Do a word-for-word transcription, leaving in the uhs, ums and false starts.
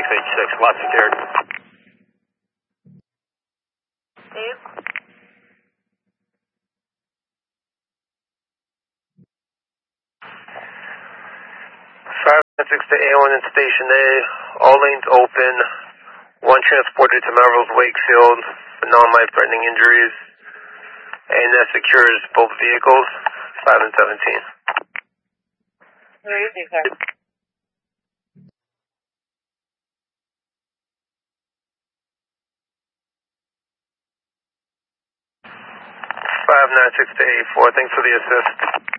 six eight six, lot secured. Dave? five nine six to A one in Station A, all lanes open, one transported to Melrose Wakefield for non-life-threatening injuries, and that secures both vehicles, five and seventeen. Where is he, sir? five nine six to A four, thanks for the assist.